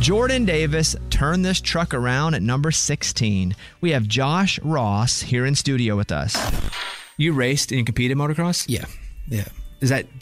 Jordan Davis turned this truck around at number 16. We have Josh Ross here in studio with us. You raced and competed motocross? Yeah. Is that